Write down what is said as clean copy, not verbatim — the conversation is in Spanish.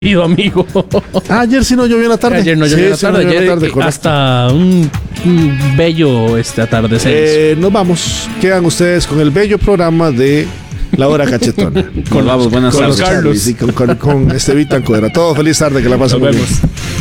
amigo. Ayer sí no llovió en la tarde. Ayer no llovió en la Sí, tarde, no llovió en la tarde, correcto. hasta un bello atardecer. Nos vamos. Quedan ustedes con el bello programa de La Hora Cachetona. Volvamos, buenas Con tardes. los Charlies y con Estevita Cuadra. Todo feliz tarde, que la pasen Nos muy bien. vemos.